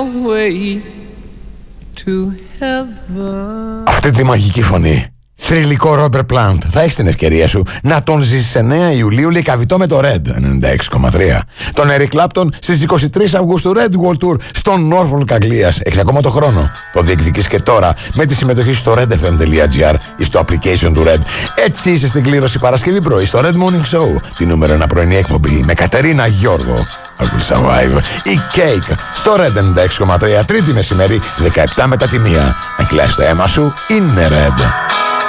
your way to heaven. Αυτή τη μαγική φωνή, θρυλικό Ρόμπερτ Πλάντ, θα έχεις την ευκαιρία σου να τον ζήσεις σε 9 Ιουλίου λικαβιτό με το Red 96,3. Τον Eric Clapton στις 23 Αυγούστου Red World Tour στο Norfolk Αγγλίας. Έχεις ακόμα το χρόνο. Το διεκδικείς και τώρα με τη συμμετοχή στο redfm.gr ή στο application του Red. Έτσι είσαι στην κλήρωση Παρασκευή πρωί στο Red Morning Show, τη νούμερο 1 πρωινή εκπομπή με Κατερίνα Γιώργο. I will survive. Η Cake στο Red 96,3 Τρίτη μεσημέρι 17 μετά τη 1. Αν κλάσεις το αίμα σου, είναι Red.